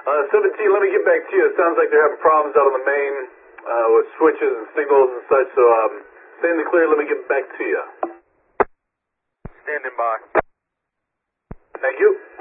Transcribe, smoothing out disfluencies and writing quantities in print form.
17, let me get back to you. It sounds like they're having problems out on the main with switches and signals and such, so stay in the clear. Let me get back to you. Standing by. Thank you.